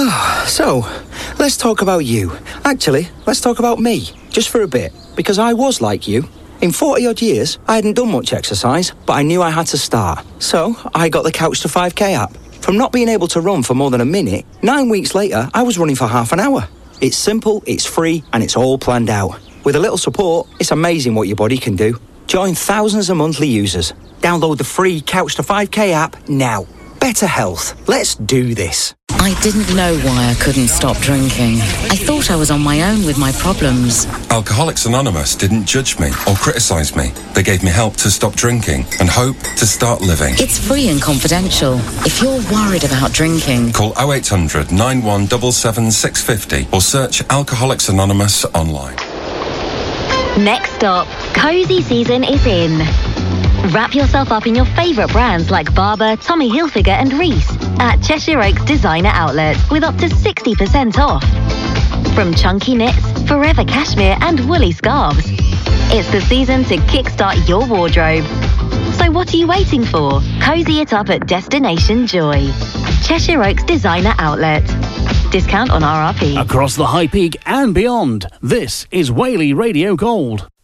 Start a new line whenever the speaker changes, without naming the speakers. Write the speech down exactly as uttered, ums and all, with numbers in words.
So, let's talk about you. Actually, let's talk about me, just for a bit, because I was like you. In forty odd years, I hadn't done much exercise, but I knew I had to start. So, I got the Couch to five K app. From not being able to run for more than a minute, nine weeks later, I was running for half an hour. It's simple, it's free, and it's all planned out. With a little support, it's amazing what your body can do. Join thousands of monthly users. Download the free Couch to five K app now. Better health. Let's do this.
I didn't know why I couldn't stop drinking. I thought I was on my own with my problems.
Alcoholics Anonymous didn't judge me or criticise me. They gave me help to stop drinking and hope to start living.
It's free and confidential. If you're worried about drinking,
call oh eight hundred, nine one seven seven, six five zero or search Alcoholics Anonymous online.
Next stop, cozy season is in. Wrap yourself up in your favourite brands like Barbour, Tommy Hilfiger and Reiss at Cheshire Oaks Designer Outlets with up to sixty percent off. From chunky knits, forever cashmere and woolly scarves. It's the season to kickstart your wardrobe. So what are you waiting for? Cozy it up at Destination Joy. Cheshire Oaks Designer Outlet. Discount on R R P.
Across the High Peak and beyond, this is Whaley Radio Gold.